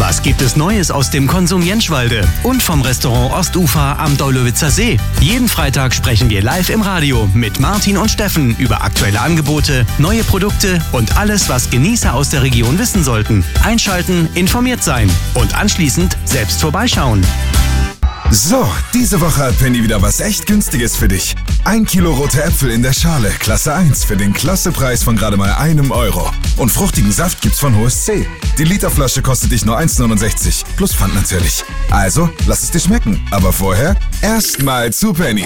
Was gibt es Neues aus dem Konsum Jentschwalde und vom Restaurant Ostufer am Daulowitzer See? Jeden Freitag sprechen wir live im Radio mit Martin und Steffen über aktuelle Angebote, neue Produkte und alles, was Genießer aus der Region wissen sollten. Einschalten, informiert sein und anschließend selbst vorbeischauen. So, diese Woche hat Penny wieder was echt Günstiges für dich. 1 Kilo rote Äpfel in der Schale, Klasse 1, für den Klassepreis von gerade mal €1. Und fruchtigen Saft gibt's von Hohes C. Die Literflasche kostet dich nur 1,69, plus Pfand natürlich. Also, lass es dir schmecken. Aber vorher erstmal zu Penny.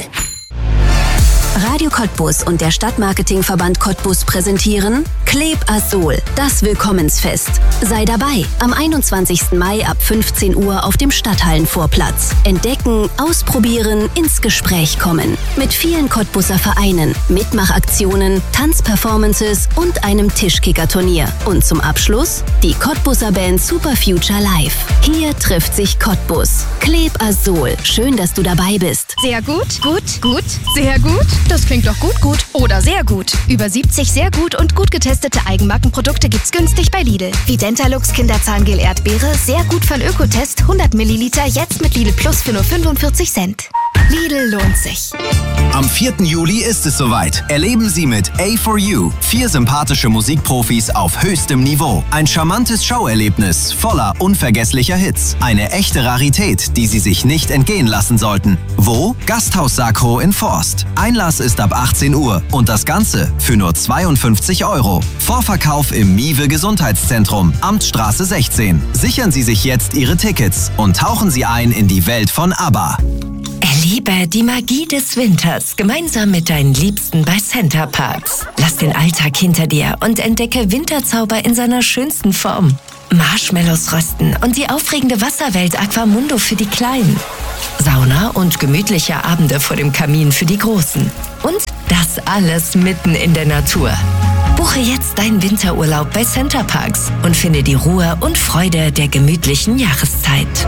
Radio Cottbus und der Stadtmarketingverband Cottbus präsentieren Kleb Azol, das Willkommensfest. Sei dabei am 21. Mai ab 15 Uhr auf dem Stadthallenvorplatz. Entdecken, ausprobieren, ins Gespräch kommen. Mit vielen Cottbuser Vereinen, Mitmachaktionen, Tanzperformances und einem Tischkicker-Turnier. Und zum Abschluss die Cottbuser Band Super Future Live. Hier trifft sich Cottbus. Kleb Azol, schön, dass du dabei bist. Sehr gut, gut, sehr gut. Das klingt doch gut oder sehr gut. Über 70 sehr gut und gut getestete Eigenmarkenprodukte gibt's günstig bei Lidl. Wie Dentalux Kinderzahngel Erdbeere, sehr gut von Ökotest, 100 Milliliter, jetzt mit Lidl Plus für nur 45 Cent. Lidl lohnt sich. Am 4. Juli ist es soweit. Erleben Sie mit A4U 4 sympathische Musikprofis auf höchstem Niveau. Ein charmantes Showerlebnis voller unvergesslicher Hits. Eine echte Rarität, die Sie sich nicht entgehen lassen sollten. Wo? Gasthaus Sakro in Forst. Einlass ist ab 18 Uhr und das Ganze für nur 52 €. Vorverkauf im Miwe Gesundheitszentrum, Amtsstraße 16. Sichern Sie sich jetzt Ihre Tickets und tauchen Sie ein in die Welt von ABBA. Erlebe die Magie des Winters gemeinsam mit deinen Liebsten bei Center Parks. Lass den Alltag hinter dir und entdecke Winterzauber in seiner schönsten Form. Marshmallows rösten und die aufregende Wasserwelt Aquamundo für die Kleinen. Sauna und gemütliche Abende vor dem Kamin für die Großen. Und das alles mitten in der Natur. Buche jetzt deinen Winterurlaub bei Center Parks und finde die Ruhe und Freude der gemütlichen Jahreszeit.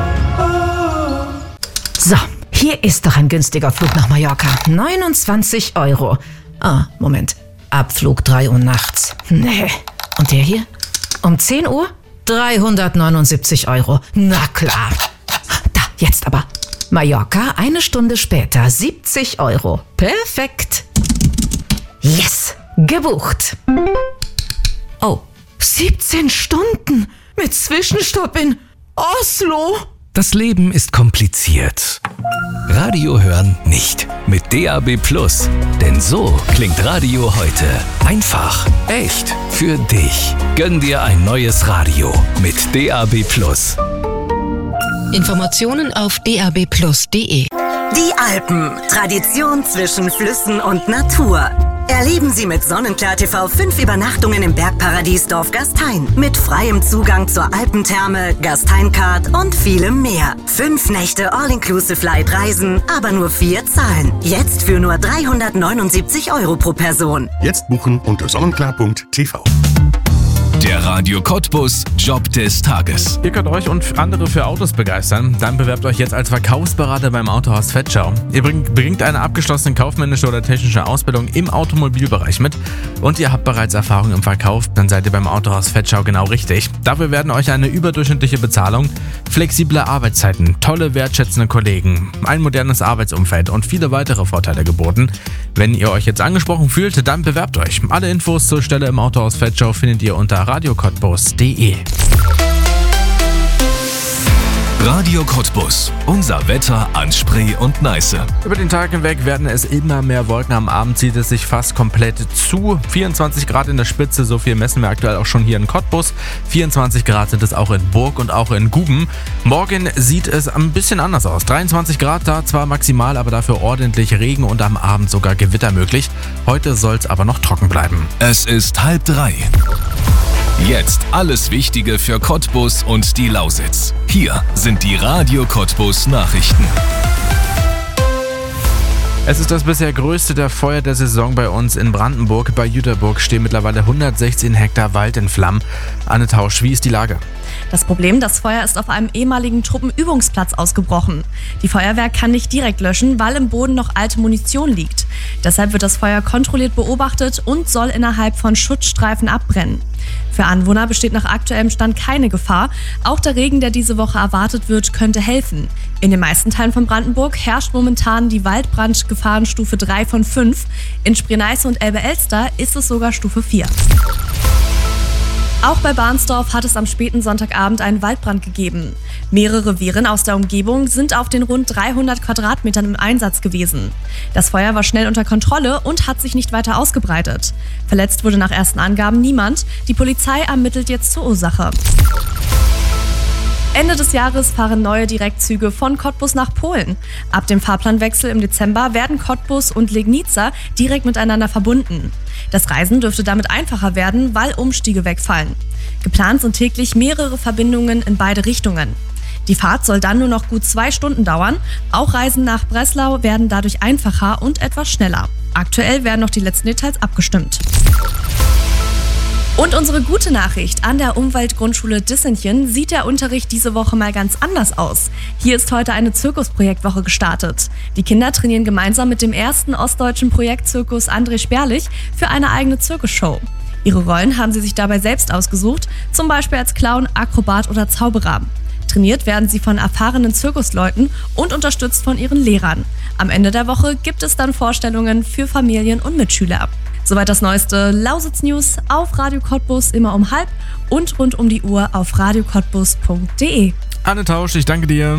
So. Hier ist doch ein günstiger Flug nach Mallorca. 29 €. Ah, Moment. Abflug 3 Uhr nachts. Nee. Und der hier? Um 10 Uhr? 379 €. Na klar. Da, jetzt aber. Mallorca, 1 Stunde später. 70 €. Perfekt. Yes. Gebucht. Oh, 17 Stunden mit Zwischenstopp in Oslo. Das Leben ist kompliziert. Radio hören nicht. Mit DAB+. Denn so klingt Radio heute. Einfach, echt, für dich. Gönn dir ein neues Radio mit DAB+. Informationen auf dabplus.de. Die Alpen. Tradition zwischen Flüssen und Natur. Erleben Sie mit Sonnenklar TV 5 Übernachtungen im Bergparadies Dorf Gastein. Mit freiem Zugang zur Alpentherme, Gastein-Card und vielem mehr. 5 Nächte All-Inclusive-Flight-Reisen, aber nur 4 zahlen. Jetzt für nur 379 € pro Person. Jetzt buchen unter sonnenklar.tv. Der Radio Cottbus Job des Tages. Ihr könnt euch und andere für Autos begeistern. Dann bewerbt euch jetzt als Verkaufsberater beim Autohaus Vetschau. Ihr bringt eine abgeschlossene kaufmännische oder technische Ausbildung im Automobilbereich mit und ihr habt bereits Erfahrung im Verkauf, dann seid ihr beim Autohaus Vetschau genau richtig. Dafür werden euch eine überdurchschnittliche Bezahlung, flexible Arbeitszeiten, tolle wertschätzende Kollegen, ein modernes Arbeitsumfeld und viele weitere Vorteile geboten. Wenn ihr euch jetzt angesprochen fühlt, dann bewerbt euch. Alle Infos zur Stelle im Autohaus Vetschau findet ihr unter radiocottbus.de. Radio Cottbus. Unser Wetter an Spree und Neiße. Über den Tag hinweg werden es immer mehr Wolken. Am Abend zieht es sich fast komplett zu. 24 Grad in der Spitze, so viel messen wir aktuell auch schon hier in Cottbus. 24 Grad sind es auch in Burg und auch in Guben. Morgen sieht es ein bisschen anders aus. 23 Grad da, zwar maximal, aber dafür ordentlich Regen und am Abend sogar Gewitter möglich. Heute soll es aber noch trocken bleiben. Es ist 2:30. Jetzt alles Wichtige für Cottbus und die Lausitz. Hier sind die Radio Cottbus Nachrichten. Es ist das bisher größte der Feuer der Saison bei uns in Brandenburg. Bei Jüterburg stehen mittlerweile 116 Hektar Wald in Flammen. Anne Tausch, wie ist die Lage? Das Problem, das Feuer ist auf einem ehemaligen Truppenübungsplatz ausgebrochen. Die Feuerwehr kann nicht direkt löschen, weil im Boden noch alte Munition liegt. Deshalb wird das Feuer kontrolliert beobachtet und soll innerhalb von Schutzstreifen abbrennen. Für Anwohner besteht nach aktuellem Stand keine Gefahr. Auch der Regen, der diese Woche erwartet wird, könnte helfen. In den meisten Teilen von Brandenburg herrscht momentan die Waldbrandgefahrenstufe 3 von 5. In Spree-Neiße und Elbe-Elster ist es sogar Stufe 4. Auch bei Bahnsdorf hat es am späten Sonntagabend einen Waldbrand gegeben. Mehrere Wehren aus der Umgebung sind auf den rund 300 Quadratmetern im Einsatz gewesen. Das Feuer war schnell unter Kontrolle und hat sich nicht weiter ausgebreitet. Verletzt wurde nach ersten Angaben niemand. Die Polizei ermittelt jetzt zur Ursache. Ende des Jahres fahren neue Direktzüge von Cottbus nach Polen. Ab dem Fahrplanwechsel im Dezember werden Cottbus und Legnica direkt miteinander verbunden. Das Reisen dürfte damit einfacher werden, weil Umstiege wegfallen. Geplant sind täglich mehrere Verbindungen in beide Richtungen. Die Fahrt soll dann nur noch gut 2 Stunden dauern. Auch Reisen nach Breslau werden dadurch einfacher und etwas schneller. Aktuell werden noch die letzten Details abgestimmt. Und unsere gute Nachricht: An der Umweltgrundschule Dissenchen sieht der Unterricht diese Woche mal ganz anders aus. Hier ist heute eine Zirkusprojektwoche gestartet. Die Kinder trainieren gemeinsam mit dem ersten ostdeutschen Projektzirkus André Sperlich für eine eigene Zirkusshow. Ihre Rollen haben sie sich dabei selbst ausgesucht, zum Beispiel als Clown, Akrobat oder Zauberer. Trainiert werden sie von erfahrenen Zirkusleuten und unterstützt von ihren Lehrern. Am Ende der Woche gibt es dann Vorstellungen für Familien und Mitschüler. Soweit das neueste Lausitz-News auf Radio Cottbus immer um 12:30 und rund um die Uhr auf radiocottbus.de. Anne Tausch, ich danke dir.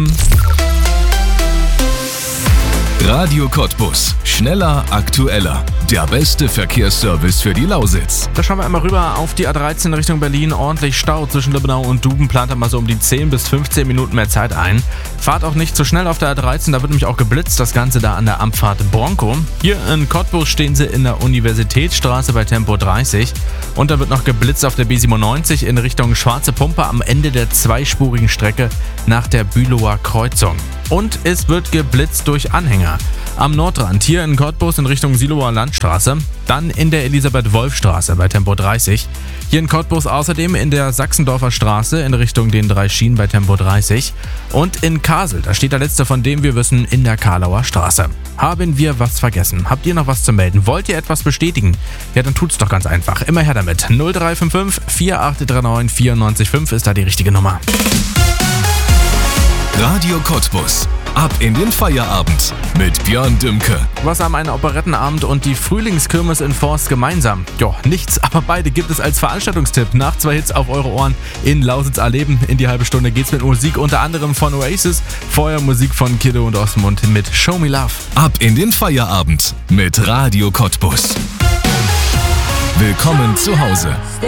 Radio Cottbus. Schneller, aktueller. Der beste Verkehrsservice für die Lausitz. Da schauen wir einmal rüber auf die A13 Richtung Berlin. Ordentlich Stau zwischen Lübbenau und Duben. Plant mal so um die 10 bis 15 Minuten mehr Zeit ein. Fahrt auch nicht zu schnell auf der A13, da wird nämlich auch geblitzt. Das Ganze da an der Amtfahrt Bronco. Hier in Cottbus stehen sie in der Universitätsstraße bei Tempo 30. Und da wird noch geblitzt auf der B97 in Richtung Schwarze Pumpe am Ende der zweispurigen Strecke nach der Bülower Kreuzung. Und es wird geblitzt durch Anhänger. Am Nordrand hier in Cottbus in Richtung Siloer Landstraße, dann in der Elisabeth-Wolf-Straße bei Tempo 30. Hier in Cottbus außerdem in der Sachsendorfer Straße in Richtung den 3 Schienen bei Tempo 30. Und in Kassel, da steht der letzte, von dem wir wissen, in der Karlauer Straße. Haben wir was vergessen? Habt ihr noch was zu melden? Wollt ihr etwas bestätigen? Ja, dann tut's doch ganz einfach. Immer her damit. 0355 4839 94,5 ist da die richtige Nummer. Radio Cottbus. Ab in den Feierabend mit Björn Dümke. Was haben ein Operettenabend und die Frühlingskirmes in Forst gemeinsam? Ja, nichts, aber beide gibt es als Veranstaltungstipp. Nach 2 Hits auf eure Ohren in Lausitz erleben. In die halbe Stunde geht's mit Musik unter anderem von Oasis. Vorher Musik von Kiddo und Osmond mit Show Me Love. Ab in den Feierabend mit Radio Cottbus. Willkommen zu Hause.